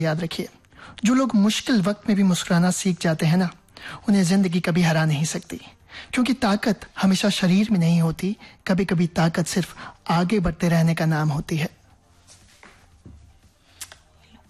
याद रखिए, जो लोग मुश्किल वक्त में भी मुस्कुराना सीख जाते हैं ना, उन्हें जिंदगी कभी हरा नहीं सकती। क्योंकि ताकत हमेशा शरीर में नहीं होती, कभी कभी ताकत सिर्फ आगे बढ़ते रहने का नाम होती है।